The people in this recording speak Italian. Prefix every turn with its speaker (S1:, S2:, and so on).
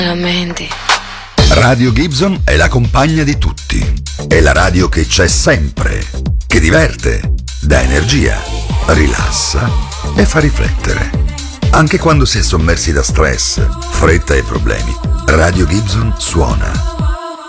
S1: Lamenti.
S2: Radio Gibson è la compagna di tutti. È la radio che c'è sempre, che diverte, dà energia, rilassa e fa riflettere. Anche quando si è sommersi da stress, fretta e problemi, Radio Gibson suona